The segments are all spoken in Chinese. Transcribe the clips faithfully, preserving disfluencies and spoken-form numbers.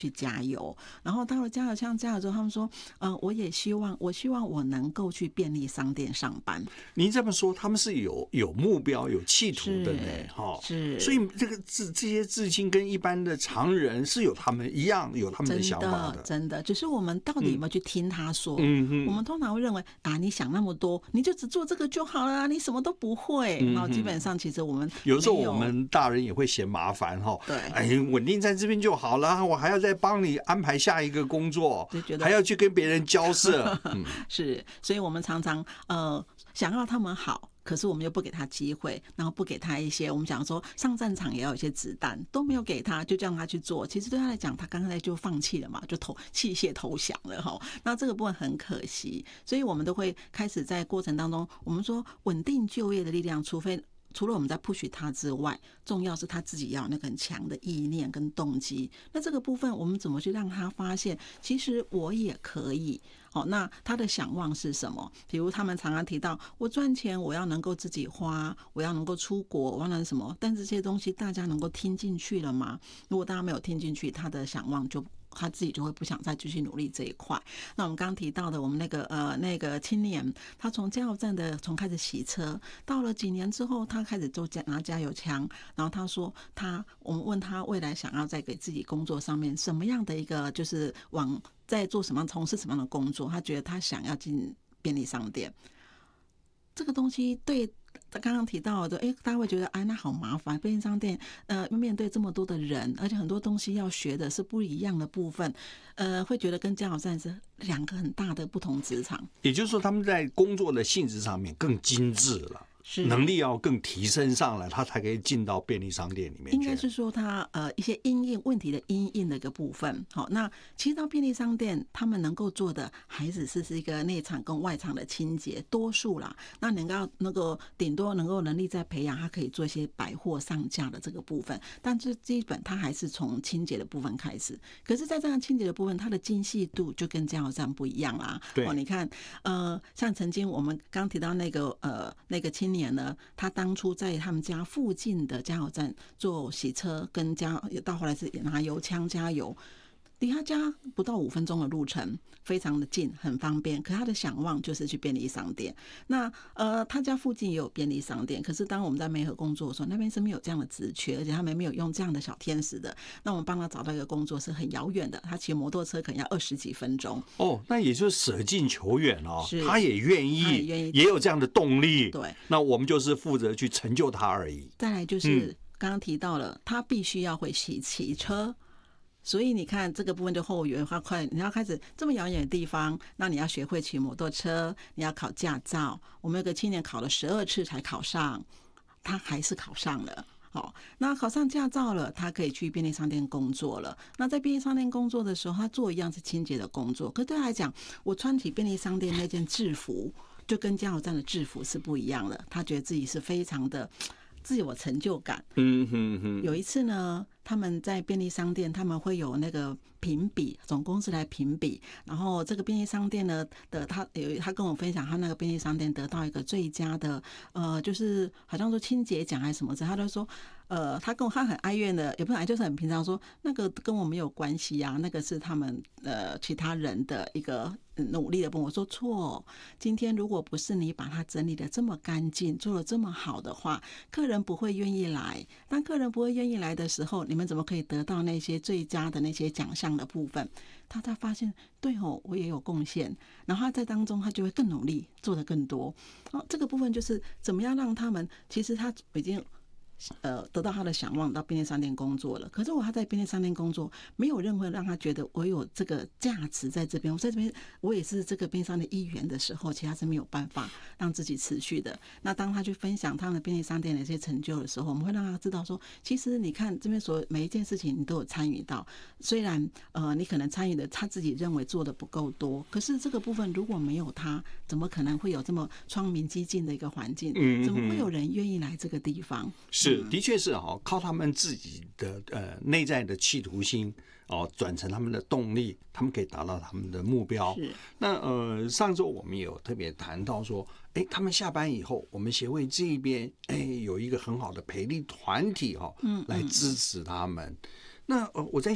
去加油，然后到了加油枪加油之后，他们说，呃，我也希望，我希望我能够去便利商店上班。 您这么说，他们是有有目标、有企图的呢，哈， 是， 所以这个这这些至亲跟一般的常人是有他们一样有他们的想法的， 真的，真的，只是我们到底有没有去听他说？ 嗯嗯， 我们通常会认为啊，你想那么多，你就只做这个就好了，你什么都不会。 嗯、 然后基本上，其实我们有时候我们大人也会嫌麻烦哈， 对， 哎，稳定在这边就好了，我还要再帮你安排下一个工作， 就觉得还要去跟别人交涉，嗯、 是，所以我们常常呃想要他们好。可是我们又不给他机会，然后不给他一些我们讲说上战场也要有一些子弹，都没有给他，就让他去做。其实对他来讲，他刚才就放弃了嘛，就投弃械投降了哈。那这个部分很可惜，所以我们都会开始在过程当中，我们说稳定就业的力量，除非。除了我们在 push 他之外，重要是他自己要有那个很强的意念跟动机。那这个部分我们怎么去让他发现，其实我也可以。好，那他的想望是什么？比如他们常常提到，我赚钱我要能够自己花，我要能够出国，我要能什么？但这些东西大家能够听进去了吗？如果大家没有听进去，他的想望就。他自己就会不想再继续努力这一块。那我们刚刚提到的，我们那个呃那个青年，他从加油站的从开始洗车，到了几年之后，他开始做拿加油枪，然后他说他，我们问他未来想要在给自己工作上面什么样的一个就是往在做什么从事什么样的工作，他觉得他想要进便利商店。这个东西对他刚刚提到的，哎，大家会觉得，哎，那好麻烦。便利商店，呃，面对这么多的人，而且很多东西要学的是不一样的部分，呃，会觉得跟加油站是两个很大的不同职场。 也就是说，他们在工作的性质上面更精致了。能力要更提升上来，他才可以进到便利商店里面去。 应该是说他呃一些因应问题的因应的一个部分。好，那其实到便利商店，他们能够做的还只是是一个内场跟外场的清洁，多数啦。那能够那个顶多能够能力再培养，他可以做一些百货上架的这个部分，但是基本他还是从清洁的部分开始。可是，在这样清洁的部分，它的精细度就跟加油站不一样啦。 对， 哦，你看，呃，像曾经我们刚提到那个呃那个青年。呢，他当初在他们家附近的加油站做洗车，跟加到后来是拿油枪加油，离他家不到五分钟的路程，非常的近，很方便。可他的想望就是去便利商店。那呃，他家附近也有便利商店，可是当我们在梅河工作的时候，那边是没有这样的职缺，而且他们没有用这样的小天使的。那我们帮他找到一个工作是很遥远的，他骑摩托车可能要二十几分钟。 哦，那也就是舍近求远哦，他也愿意， 也愿意， 也有这样的动力。 对， 那我们就是负责去成就他而已。 再来就是刚刚提到了，嗯、他必须要会骑骑车。所以你看这个部分就后援，快你要开始这么遥远的地方，那你要学会骑摩托车，你要考驾照。我们有个青年考了十二次才考上，他还是考上了。好，那考上驾照了，他可以去便利商店工作了。那在便利商店工作的时候，他做一样是清洁的工作，可对他来讲，我穿起便利商店那件制服，就跟加油站的制服是不一样的。他觉得自己是非常的自有成就感。 嗯哼哼。 有一次呢，他们在便利商店，他们会有那个评比，总公司来评比。然后这个便利商店呢的他有他跟我分享，他那个便利商店得到一个最佳的呃，就是好像说清洁奖还是什么，他就说呃，他跟我他很哀怨的，也不是就是很平常说那个跟我没有关系啊，那个是他们呃其他人的一个努力的部分。我说错，今天如果不是你把它整理的这么干净，做的这么好的话，客人不会愿意来。当客人不会愿意来的时候，你们怎么可以得到那些最佳的那些奖项的部分？他才发现，对哦，我也有贡献。然后他在当中，他就会更努力，做得更多。哦，这个部分就是怎么样让他们，其实他已经。呃，得到他的想望，到便利商店工作了。可是我他在便利商店工作，没有任何让他觉得我有这个价值在这边。我在这边，我也是这个便利商店的一员的时候，其实他是没有办法让自己持续的。那当他去分享他们的便利商店的一些成就的时候，我们会让他知道说，其实你看这边所每一件事情你都有参与到。虽然呃，你可能参与的他自己认为做的不够多，可是这个部分如果没有他，怎么可能会有这么窗明几净的一个环境？怎么会有人愿意来这个地方？ 是。的确是哦，靠他们自己的呃内在的企图心哦，转成他们的动力，他们可以达到他们的目标。那呃，上周我们也有特别谈到说，哎，他们下班以后，我们协会这边哎有一个很好的培力团体哦，嗯，来支持他们。那呃，我在想，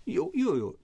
有又有